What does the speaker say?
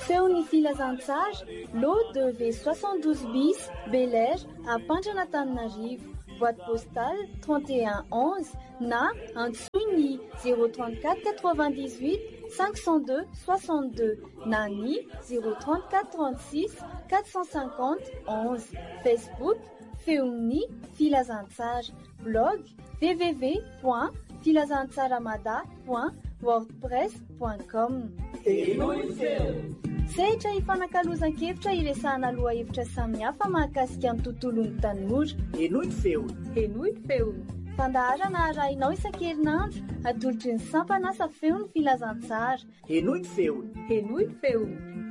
Feony filazantsara, lot de V72 bis, Bel Air, à Pandranatananarivo, boîte postale 3111, na Antsoiny 034 98 502 62, nani 034 36 450 11, Facebook Feony filazantsara, blog www.filazantsaramada.wordpress.com. Sehatra hifanankalozan-kevitra iresahana aloha hevitra samihafa mahakasika ny tontolon'ny tanora. Enoito feony. Fandaharana arahinao isan-kerinandro, atolotry ny sampana asa feon'ny filazantsara. Enoito feony.